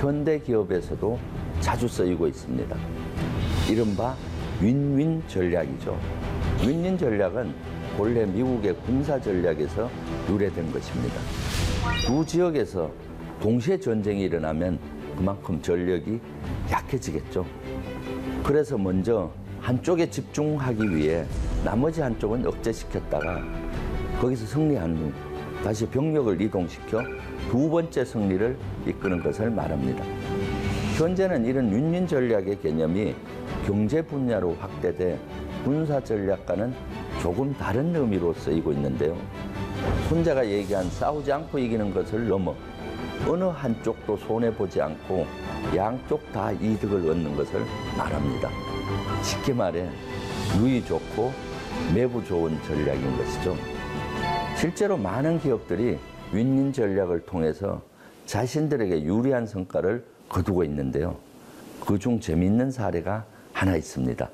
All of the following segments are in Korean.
현대 기업에서도 자주 쓰이고 있습니다. 이른바 윈윈 전략이죠. 윈윈 전략은 본래 미국의 군사 전략에서 유래된 것입니다. 두 지역에서 동시에 전쟁이 일어나면 그만큼 전력이 약해지겠죠. 그래서 먼저 한쪽에 집중하기 위해 나머지 한쪽은 억제시켰다가 거기서 승리한 후 다시 병력을 이동시켜 두 번째 승리를 이끄는 것을 말합니다. 현재는 이런 윈윈 전략의 개념이 경제 분야로 확대돼 군사 전략과는 조금 다른 의미로 쓰이고 있는데요. 손자가 얘기한 싸우지 않고 이기는 것을 넘어 어느 한쪽도 손해보지 않고 양쪽 다 이득을 얻는 것을 말합니다. 쉽게 말해 누이 좋고 매부 좋은 전략인 것이죠. 실제로 많은 기업들이 윈윈 전략을 통해서 자신들에게 유리한 성과를 거두고 있는데요. 그중 재미있는 사례가 하나 있습니다.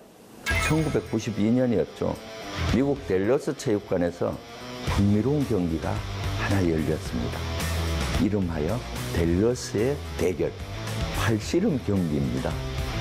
1992년이었죠. 미국 댈러스 체육관에서 흥미로운 경기가 하나 열렸습니다. 이름하여 댈러스의 대결, 팔씨름 경기입니다.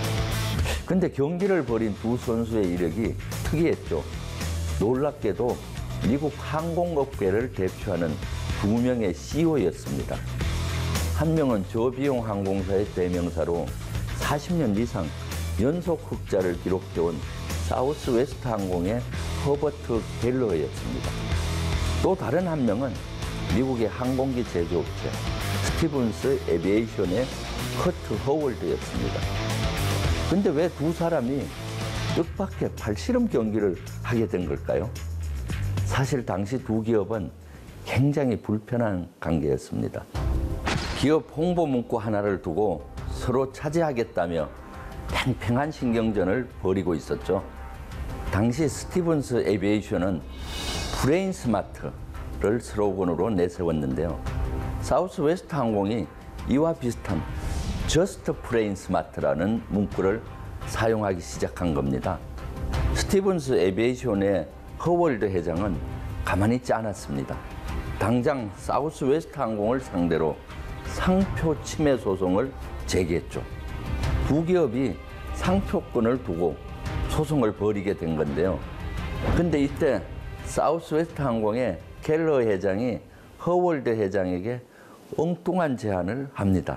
근데 경기를 벌인 두 선수의 이력이 특이했죠. 놀랍게도 미국 항공업계를 대표하는 두 명의 CEO였습니다. 한 명은 저비용 항공사의 대명사로 40년 이상 연속 흑자를 기록해온 사우스웨스트 항공의 허버트 갤러였습니다. 또 다른 한 명은 미국의 항공기 제조업체 스티븐스 에비에이션의 커트 허월드였습니다. 근데 왜 두 사람이 뜻밖의 팔씨름 경기를 하게 된 걸까요? 사실 당시 두 기업은 굉장히 불편한 관계였습니다. 기업 홍보 문구 하나를 두고 서로 차지하겠다며 팽팽한 신경전을 벌이고 있었죠. 당시 스티븐스 에비에이션은 브레인 스마트를 슬로건으로 내세웠는데요. 사우스웨스트 항공이 이와 비슷한 저스트 브레인 스마트라는 문구를 사용하기 시작한 겁니다. 스티븐스 에비에이션의 허월드 회장은 가만히 있지 않았습니다. 당장 사우스웨스트 항공을 상대로 상표 침해 소송을 제기했죠. 두 기업이 상표권을 두고 소송을 벌이게 된 건데요. 근데 이때 사우스웨스트 항공의 켈러 회장이 허월드 회장에게 엉뚱한 제안을 합니다.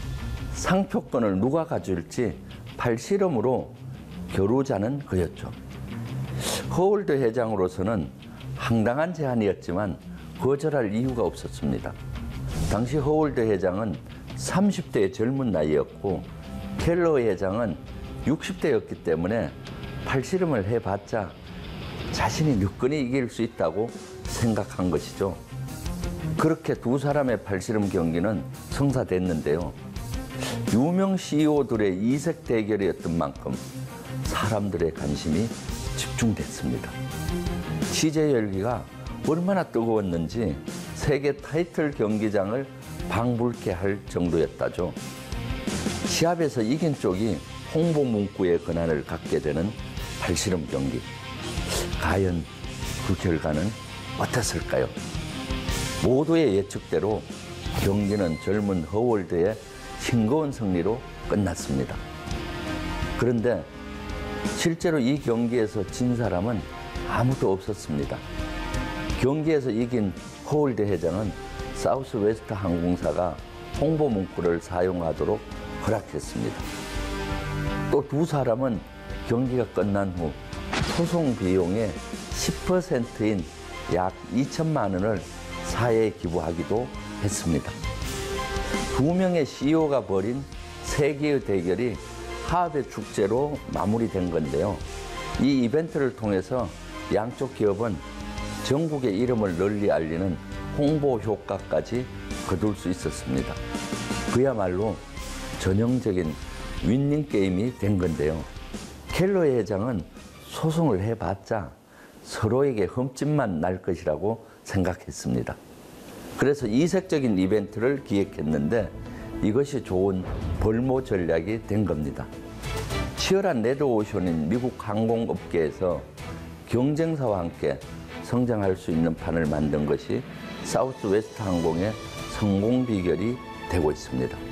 상표권을 누가 가질지 팔씨름으로 겨루자는 거였죠. 허월드 회장으로서는 황당한 제안이었지만 거절할 이유가 없었습니다. 당시 허월드 회장은 30대의 젊은 나이였고 켈러 회장은 60대였기 때문에 팔씨름을 해봤자 자신이 늦거니 이길 수 있다고 생각한 것이죠. 그렇게 두 사람의 팔씨름 경기는 성사됐는데요. 유명 CEO들의 이색 대결이었던 만큼 사람들의 관심이 집중됐습니다. 취재 열기가 얼마나 뜨거웠는지 세계 타이틀 경기장을 방불케 할 정도였다죠. 시합에서 이긴 쪽이 홍보 문구의 권한을 갖게 되는 팔씨름 경기. 과연 그 결과는 어땠을까요? 모두의 예측대로 경기는 젊은 허월드의 싱거운 승리로 끝났습니다. 그런데 실제로 이 경기에서 진 사람은 아무도 없었습니다. 경기에서 이긴 허월드 회장은 사우스웨스트 항공사가 홍보 문구를 사용하도록 허락했습니다. 또 두 사람은 경기가 끝난 후 소송 비용의 10%인 약 2천만 원을 사회에 기부하기도 했습니다. 두 명의 CEO가 벌인 세계의 대결이 화합의 축제로 마무리된 건데요. 이 이벤트를 통해서 양쪽 기업은 전국의 이름을 널리 알리는 홍보 효과까지 거둘 수 있었습니다. 그야말로 전형적인 윈닝 게임이 된 건데요. 켈러 회장은 소송을 해봤자 서로에게 흠집만 날 것이라고 생각했습니다. 그래서 이색적인 이벤트를 기획했는데 이것이 좋은 벌모 전략이 된 겁니다. 치열한 레드오션인 미국 항공업계에서 경쟁사와 함께 성장할 수 있는 판을 만든 것이 사우스웨스트 항공의 성공 비결이 되고 있습니다.